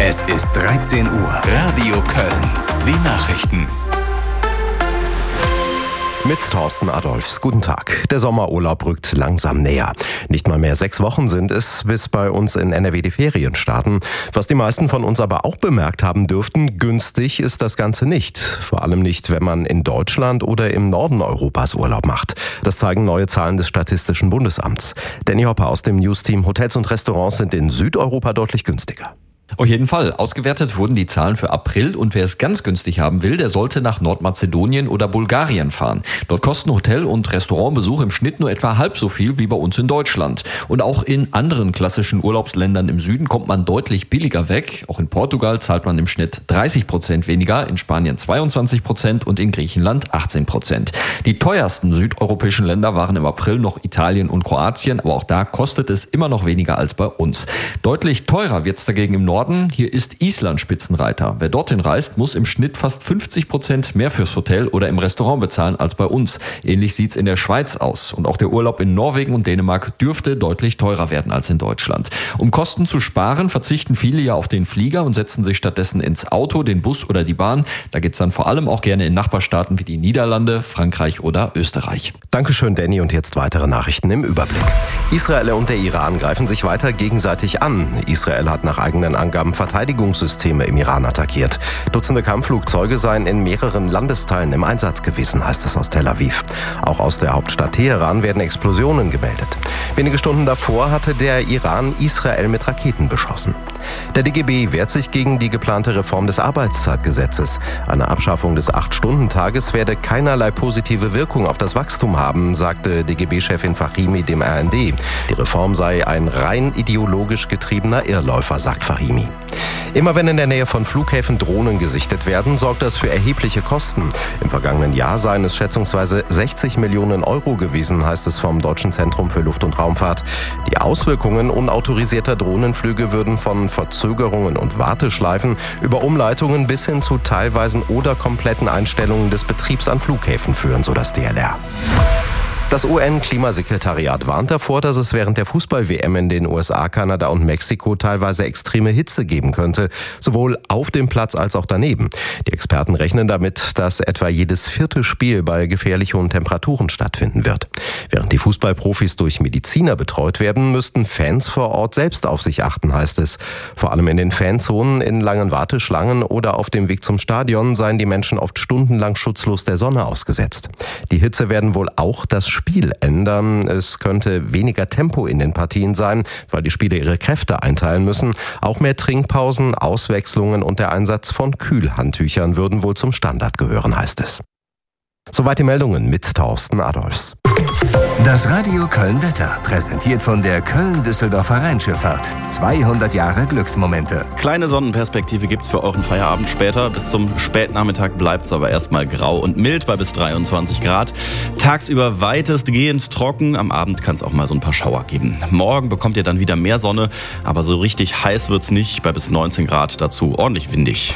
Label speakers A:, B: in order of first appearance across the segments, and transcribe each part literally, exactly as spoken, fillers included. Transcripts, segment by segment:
A: Es ist dreizehn Uhr. Radio Köln. Die Nachrichten.
B: Mit Thorsten Adolfs. Guten Tag. Der Sommerurlaub rückt langsam näher. Nicht mal mehr sechs Wochen sind es, bis bei uns in N R W die Ferien starten. Was die meisten von uns aber auch bemerkt haben dürften, günstig ist das Ganze nicht. Vor allem nicht, wenn man in Deutschland oder im Norden Europas Urlaub macht. Das zeigen neue Zahlen des Statistischen Bundesamts. Danny Hopper aus dem News-Team. Hotels und Restaurants sind in Südeuropa deutlich günstiger.
C: Auf jeden Fall. Ausgewertet wurden die Zahlen für April und wer es ganz günstig haben will, der sollte nach Nordmazedonien oder Bulgarien fahren. Dort kosten Hotel- und Restaurantbesuch im Schnitt nur etwa halb so viel wie bei uns in Deutschland. Und auch in anderen klassischen Urlaubsländern im Süden kommt man deutlich billiger weg. Auch in Portugal zahlt man im Schnitt dreißig Prozent weniger, in Spanien zweiundzwanzig Prozent und in Griechenland achtzehn Prozent. Die teuersten südeuropäischen Länder waren im April noch Italien und Kroatien, aber auch da kostet es immer noch weniger als bei uns. Deutlich teurer wird es dagegen im Norden. Hier ist Island Spitzenreiter. Wer dorthin reist, muss im Schnitt fast fünfzig Prozent mehr fürs Hotel oder im Restaurant bezahlen als bei uns. Ähnlich sieht's in der Schweiz aus. Und auch der Urlaub in Norwegen und Dänemark dürfte deutlich teurer werden als in Deutschland. Um Kosten zu sparen, verzichten viele ja auf den Flieger und setzen sich stattdessen ins Auto, den Bus oder die Bahn. Da geht's dann vor allem auch gerne in Nachbarstaaten wie die Niederlande, Frankreich oder Österreich.
B: Dankeschön, Danny. Und jetzt weitere Nachrichten im Überblick. Israel und der Iran greifen sich weiter gegenseitig an. Israel hat nach eigenen Angaben Verteidigungssysteme im Iran attackiert. Dutzende Kampfflugzeuge seien in mehreren Landesteilen im Einsatz gewesen, heißt es aus Tel Aviv. Auch aus der Hauptstadt Teheran werden Explosionen gemeldet. Wenige Stunden davor hatte der Iran Israel mit Raketen beschossen. Der D G B wehrt sich gegen die geplante Reform des Arbeitszeitgesetzes. Eine Abschaffung des acht-Stunden-Tages werde keinerlei positive Wirkung auf das Wachstum haben, sagte D G B-Chefin Fahimi dem R N D. Die Reform sei ein rein ideologisch getriebener Irrläufer, sagt Fahimi. Immer wenn in der Nähe von Flughäfen Drohnen gesichtet werden, sorgt das für erhebliche Kosten. Im vergangenen Jahr seien es schätzungsweise sechzig Millionen Euro gewesen, heißt es vom Deutschen Zentrum für Luft- und Raumfahrt. Die Auswirkungen unautorisierter Drohnenflüge würden von Verzögerungen und Warteschleifen über Umleitungen bis hin zu teilweisen oder kompletten Einstellungen des Betriebs an Flughäfen führen, so das D L R. Das U N-Klimasekretariat warnt davor, dass es während der Fußball-W M in den U S A, Kanada und Mexiko teilweise extreme Hitze geben könnte, sowohl auf dem Platz als auch daneben. Die Experten rechnen damit, dass etwa jedes vierte Spiel bei gefährlich hohen Temperaturen stattfinden wird. Während die Fußballprofis durch Mediziner betreut werden, müssten Fans vor Ort selbst auf sich achten, heißt es. Vor allem in den Fanzonen, in langen Warteschlangen oder auf dem Weg zum Stadion seien die Menschen oft stundenlang schutzlos der Sonne ausgesetzt. Die Hitze werden wohl auch das Spiel ändern. Es könnte weniger Tempo in den Partien sein, weil die Spieler ihre Kräfte einteilen müssen. Auch mehr Trinkpausen, Auswechslungen und der Einsatz von Kühlhandtüchern würden wohl zum Standard gehören, heißt es. Soweit die Meldungen mit Thorsten Adolfs.
A: Das Radio Köln Wetter, präsentiert von der Köln-Düsseldorfer Rheinschifffahrt. zweihundert Jahre Glücksmomente.
D: Kleine Sonnenperspektive gibt's für euren Feierabend später. Bis zum Spätnachmittag bleibt's aber erstmal grau und mild bei bis dreiundzwanzig Grad. Tagsüber weitestgehend trocken. Am Abend kann's auch mal so ein paar Schauer geben. Morgen bekommt ihr dann wieder mehr Sonne, aber so richtig heiß wird's nicht. Bei bis neunzehn Grad, dazu ordentlich windig.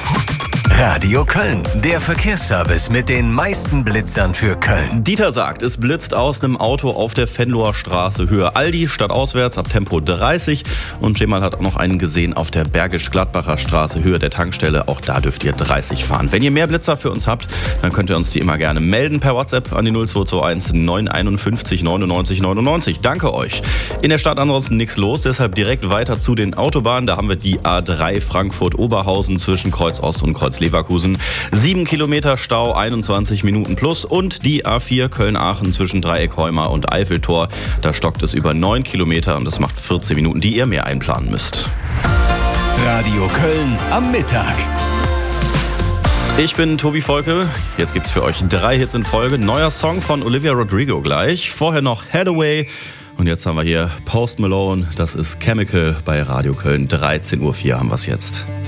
A: Radio Köln, der Verkehrsservice mit den meisten Blitzern für Köln.
D: Dieter sagt, es blitzt aus einem Auto auf der Venloer Straße Höhe Aldi, stadtauswärts ab Tempo dreißig. Und Schemal hat auch noch einen gesehen auf der Bergisch-Gladbacher Straße Höhe der Tankstelle. Auch da dürft ihr dreißig fahren. Wenn ihr mehr Blitzer für uns habt, dann könnt ihr uns die immer gerne melden per WhatsApp an die null zwei zwei eins neun eins fünf neunundneunzig neunundneunzig. Danke euch. In der Stadt ansonsten nichts los, deshalb direkt weiter zu den Autobahnen. Da haben wir die A drei Frankfurt-Oberhausen zwischen Kreuz Ost und Kreuz Leverkusen. Sieben Kilometer Stau, einundzwanzig Minuten plus. Und die A vier Köln-Aachen zwischen Dreieck Heuma und Eiffeltor. Da stockt es über neun Kilometer und das macht vierzehn Minuten, die ihr mehr einplanen müsst.
A: Radio Köln am Mittag.
D: Ich bin Tobi Volke. Jetzt gibt's für euch drei Hits in Folge. Neuer Song von Olivia Rodrigo gleich. Vorher noch Hathaway. Und jetzt haben wir hier Post Malone. Das ist Chemical bei Radio Köln. dreizehn Uhr vier haben wir's jetzt.